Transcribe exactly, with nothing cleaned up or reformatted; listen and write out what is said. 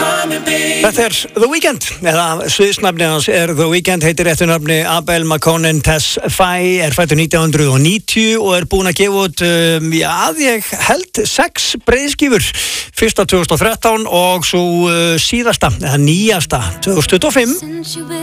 Þetta er The Weeknd, eða sviðsnafni hans er The Weeknd, heitir réttu nafni Abel Makonnen Tesfaye, er fættur nítján hundruð níutíu og er búinn að gefa út, um, já, ég held sex breiðskífur, fyrsta tvö þúsund og þrettán og svo uh, síðasta, eða nýjasta tvö þúsund tuttugu og fimm.